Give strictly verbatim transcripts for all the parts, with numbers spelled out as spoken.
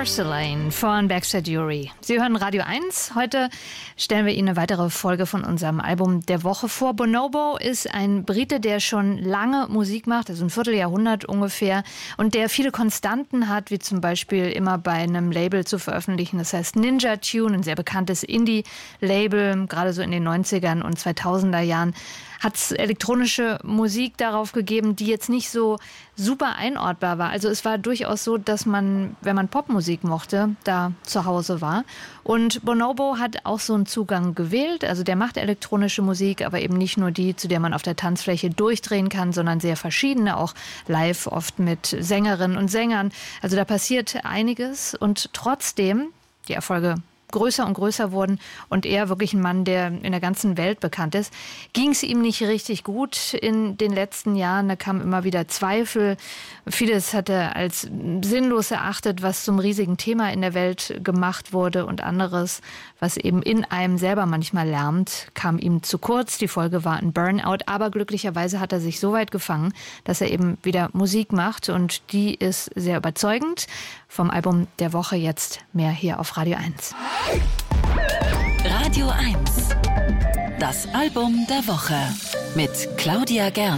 Porcelain von Baxter Dury. Sie hören Radio eins. Heute stellen wir Ihnen eine weitere Folge von unserem Album der Woche vor. Bonobo ist ein Brite, der schon lange Musik macht, also ein Vierteljahrhundert ungefähr, und der viele Konstanten hat, wie zum Beispiel immer bei einem Label zu veröffentlichen. Das heißt Ninja Tune, ein sehr bekanntes Indie-Label, gerade so in den neunzigern und zweitausender Jahren. Hat es elektronische Musik darauf gegeben, die jetzt nicht so super einordbar war. Also es war durchaus so, dass man, wenn man Popmusik mochte, da zu Hause war. Und Bonobo hat auch so einen Zugang gewählt. Also der macht elektronische Musik, aber eben nicht nur die, zu der man auf der Tanzfläche durchdrehen kann, sondern sehr verschiedene, auch live, oft mit Sängerinnen und Sängern. Also da passiert einiges und trotzdem, die Erfolge größer und größer wurden und er wirklich ein Mann, der in der ganzen Welt bekannt ist, ging es ihm nicht richtig gut in den letzten Jahren. Da kamen immer wieder Zweifel. Vieles hat er als sinnlos erachtet, was zum riesigen Thema in der Welt gemacht wurde, und anderes, was eben in einem selber manchmal lärmt, kam ihm zu kurz. Die Folge war ein Burnout, aber glücklicherweise hat er sich so weit gefangen, dass er eben wieder Musik macht, und die ist sehr überzeugend. Vom Album der Woche jetzt mehr hier auf Radio eins. Radio eins. Das Album der Woche mit Claudia Gerd.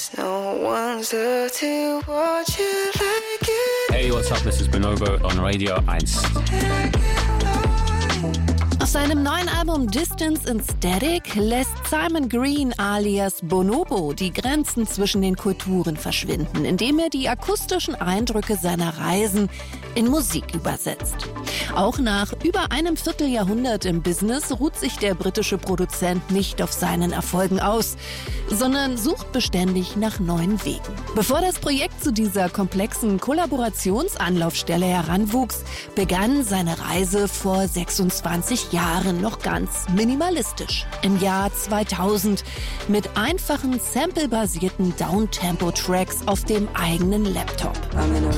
Hey, what's up? This is Bonobo on Radio eins. Auf seinem neuen Album Distance and Static lässt Simon Green alias Bonobo die Grenzen zwischen den Kulturen verschwinden, indem er die akustischen Eindrücke seiner Reisen in Musik übersetzt. Auch nach über einem Vierteljahrhundert im Business ruht sich der britische Produzent nicht auf seinen Erfolgen aus, sondern sucht beständig nach neuen Wegen. Bevor das Projekt zu dieser komplexen Kollaborationsanlaufstelle heranwuchs, begann seine Reise vor sechsundzwanzig Jahren noch ganz minimalistisch. Im Jahr zweitausend mit einfachen, samplebasierten Downtempo-Tracks auf dem eigenen Laptop. I'm in a